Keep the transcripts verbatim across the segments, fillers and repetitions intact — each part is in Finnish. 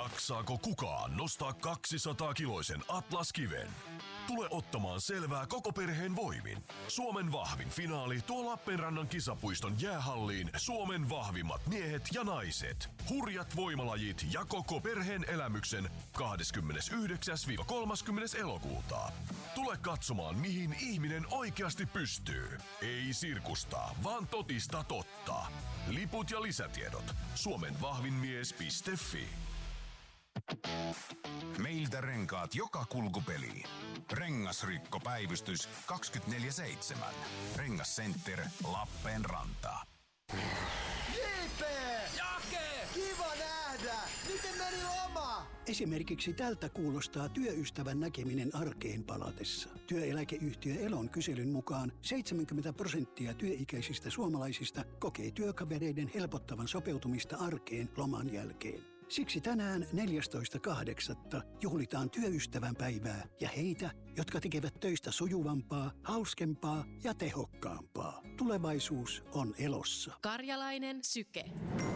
Jaksaako kukaan nostaa kaksisataa-kiloisen Atlas-kiven? Tule ottamaan selvää koko perheen voimin. Suomen vahvin finaali tuo Lappeenrannan kisapuiston jäähalliin Suomen vahvimmat miehet ja naiset. Hurjat voimalajit ja koko perheen elämyksen kahdeskymmenesyhdeksäs kolmaskymmenes elokuuta. Tule katsomaan, mihin ihminen oikeasti pystyy. Ei sirkusta, vaan totista totta. Liput ja lisätiedot suomenvahvinmies piste fi. Meiltä renkaat joka kulkupeliin. Rengasrikkopäivystys kaksikymmentäneljä seitsemän. Rengascenter Lappeenranta. J P! Jake! Kiva nähdä! Miten meni loma? Esimerkiksi tältä kuulostaa työystävän näkeminen arkeen palatessa. Työeläkeyhtiö Elon kyselyn mukaan seitsemänkymmentä prosenttia työikäisistä suomalaisista kokee työkavereiden helpottavan sopeutumista arkeen loman jälkeen. Siksi tänään neljästoista kahdeksatta juhlitaan työystävän päivää ja heitä, jotka tekevät töistä sujuvampaa, hauskempaa ja tehokkaampaa. Tulevaisuus on Elossa. Karjalainen syke.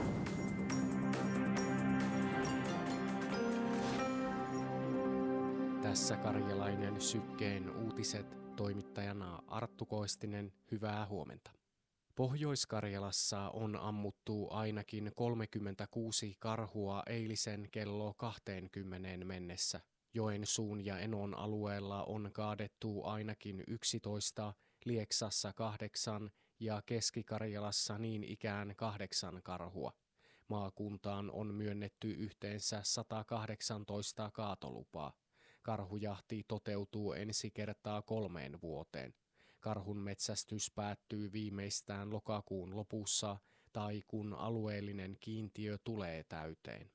Tässä Karjalainen sykkeen uutiset, toimittajana Arttu Koistinen, hyvää huomenta. Pohjois-Karjalassa on ammuttu ainakin kolmekymmentäkuusi karhua eilisen kello kaksikymmentä mennessä. Joensuun ja Enon alueella on kaadettu ainakin yksitoista, Lieksassa kahdeksan ja Keski-Karjalassa niin ikään kahdeksan karhua. Maakuntaan on myönnetty yhteensä sata kahdeksantoista kaatolupaa. Karhujahti toteutuu ensi kertaa kolmeen vuoteen. Karhun metsästys päättyy viimeistään lokakuun lopussa tai kun alueellinen kiintiö tulee täyteen.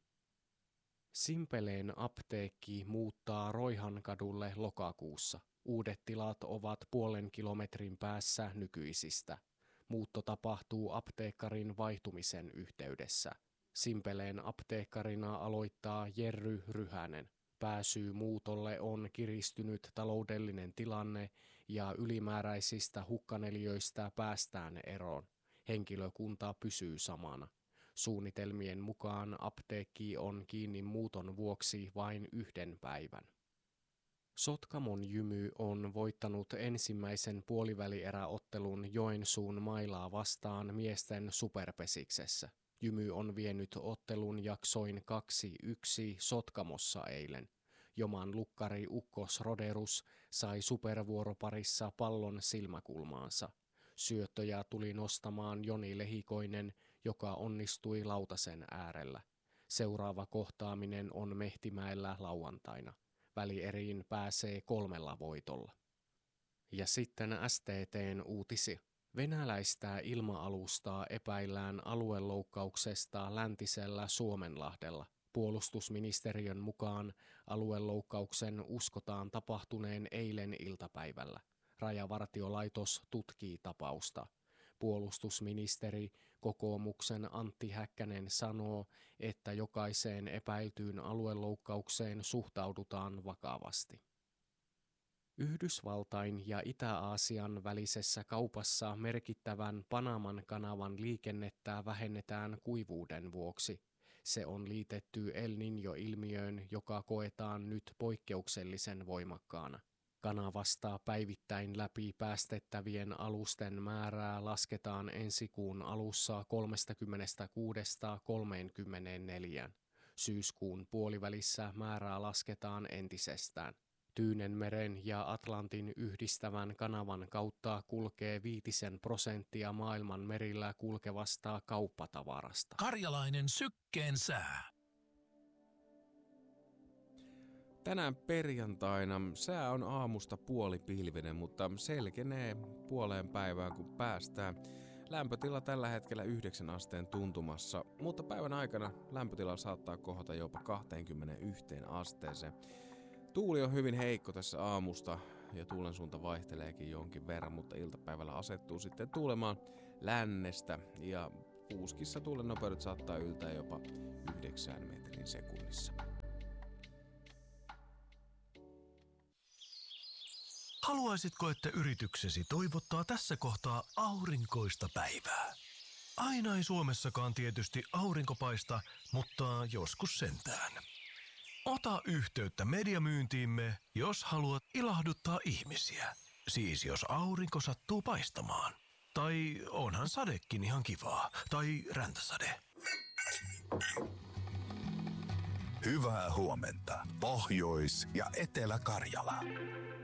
Simpeleen apteekki muuttaa Roihankadulle lokakuussa. Uudet tilat ovat puolen kilometrin päässä nykyisistä. Muutto tapahtuu apteekkarin vaihtumisen yhteydessä. Simpeleen apteekkarina aloittaa Jerry Ryhänen. Pääsyy muutolle on kiristynyt taloudellinen tilanne ja ylimääräisistä hukkaneliöistä päästään eroon. Henkilökunta pysyy samana. Suunnitelmien mukaan apteekki on kiinni muuton vuoksi vain yhden päivän. Sotkamon Jymy on voittanut ensimmäisen puolivälieräottelun Joensuun Mailaa vastaan miesten superpesiksessä. Jymy on vienyt ottelun jaksoin kaksi yksi Sotkamossa eilen. Joman lukkari Ukkos Roderus sai supervuoroparissa pallon silmäkulmaansa. Syöttöjä tuli nostamaan Joni Lehikoinen, joka onnistui lautasen äärellä. Seuraava kohtaaminen on Mehtimäellä lauantaina. Välieriin pääsee kolmella voitolla. Ja sitten S T T:n uutisi. Venäläistä ilma-alustaa epäillään alueloukkauksesta läntisellä Suomenlahdella. Puolustusministeriön mukaan alueloukkauksen uskotaan tapahtuneen eilen iltapäivällä. Rajavartiolaitos tutkii tapausta. Puolustusministeri kokoomuksen Antti Häkkänen sanoo, että jokaiseen epäiltyyn alueloukkaukseen suhtaudutaan vakavasti. Yhdysvaltain ja Itä-Aasian välisessä kaupassa merkittävän Panaman kanavan liikennettä vähennetään kuivuuden vuoksi. Se on liitetty El Niño-ilmiöön, joka koetaan nyt poikkeuksellisen voimakkaana. Kanavasta päivittäin läpi päästettävien alusten määrää lasketaan ensi kuun alussa kolmekymmentäkuusi kolmekymmentäneljä. Syyskuun puolivälissä määrää lasketaan entisestään. Tyynenmeren ja Atlantin yhdistävän kanavan kautta kulkee viitisen prosenttia maailman merillä kulkevasta kauppatavarasta. Karjalainen sykkeen sää. Tänään perjantaina sää on aamusta puolipilvinen, mutta selkenee puoleen päivään kun päästään. Lämpötila tällä hetkellä yhdeksän asteen tuntumassa, mutta päivän aikana lämpötila saattaa kohota jopa kaksikymmentäyksi asteeseen. Tuuli on hyvin heikko tässä aamusta ja tuulen suunta vaihteleekin jonkin verran, mutta iltapäivällä asettuu sitten tuulemaan lännestä ja puuskissa tuulen nopeudet saattaa yltää jopa yhdeksän metrin sekunnissa. Haluaisitko, että yrityksesi toivottaa tässä kohtaa aurinkoista päivää? Aina ei Suomessakaan tietysti aurinko paista, mutta joskus sentään. Ota yhteyttä mediamyyntiimme, jos haluat ilahduttaa ihmisiä. Siis jos aurinko sattuu paistamaan. Tai onhan sadekin ihan kivaa. Tai räntäsade. Hyvää huomenta, Pohjois- ja Etelä-Karjala.